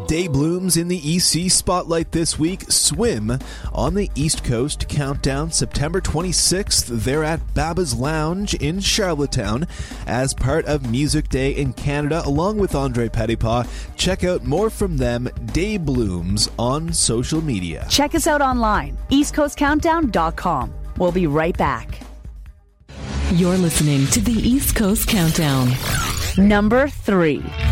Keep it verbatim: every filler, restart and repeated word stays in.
Day blooms in the E C spotlight this week. Swim on the East Coast Countdown, September twenty-sixth. They're at Baba's Lounge in Charlottetown as part of Music Day in Canada, along with Andre Petitpas. Check out more from them, Day Blooms, on social media. Check us out online, east coast countdown dot com. We'll be right back. You're listening to the East Coast Countdown. Number three.